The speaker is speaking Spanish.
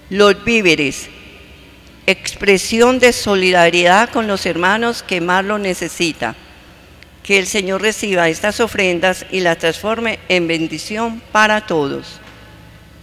Los víveres, expresión de solidaridad con los hermanos que más lo necesitan. Que el Señor reciba estas ofrendas y las transforme en bendición para todos.